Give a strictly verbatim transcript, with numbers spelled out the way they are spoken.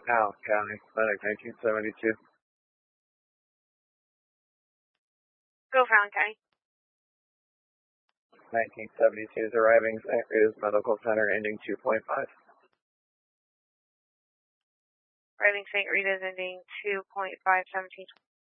Allen County, Clinic, nineteen seventy-two. Go for Allen County. nineteen seventy-two is arriving. Saint Rita's Medical Center, ending two point five. Arriving Saint Rita's, ending two point five, seventeen.